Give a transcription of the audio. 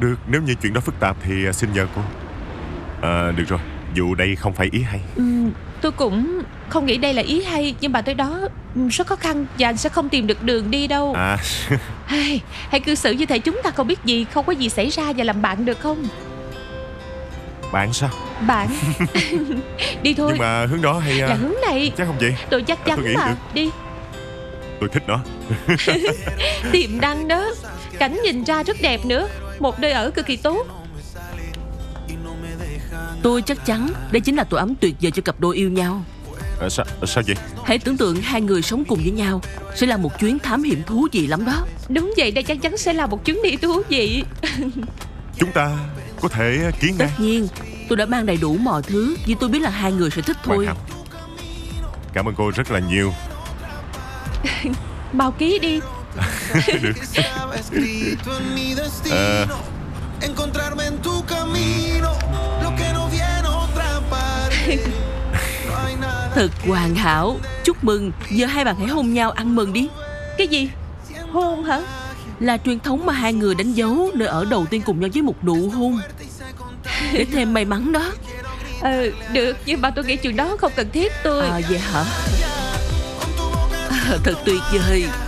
Được, nếu như chuyện đó phức tạp thì xin nhờ cô. Được rồi, dù đây không phải ý hay. Tôi cũng không nghĩ đây là ý hay, nhưng mà tới đó rất khó khăn và anh sẽ không tìm được đường đi đâu. Hãy cư xử như thể chúng ta không biết gì, không có gì xảy ra và làm bạn được không? Bạn sao? Bạn. Đi thôi. Nhưng mà hướng đó hay là hướng này. Chắc không vậy? Tôi chắc chắn tôi nghĩ mà được. Đi. Tôi thích nó. Tiềm năng đó. Cảnh nhìn ra rất đẹp nữa. Một nơi ở cực kỳ tốt. Tôi chắc chắn đây chính là tổ ấm tuyệt vời cho cặp đôi yêu nhau. Sao vậy? Hãy tưởng tượng hai người sống cùng với nhau sẽ là một chuyến thám hiểm thú vị lắm đó. Đúng vậy, đây chắc chắn sẽ là một chuyến đi thú vị. Chúng ta có thể ký ngay. Tất nhiên, tôi đã mang đầy đủ mọi thứ vì tôi biết là hai người sẽ thích thôi. Cảm ơn cô rất là nhiều. Mau ký đi. Được. Thật hoàn hảo. Chúc mừng. Giờ hai bạn hãy hôn nhau ăn mừng đi. Cái gì? Hôn hả? Là truyền thống mà hai người đánh dấu nơi ở đầu tiên cùng nhau với một nụ hôn, để thêm may mắn đó. Được, nhưng mà tôi nghĩ chuyện đó không cần thiết. Vậy hả? Thật tuyệt vời.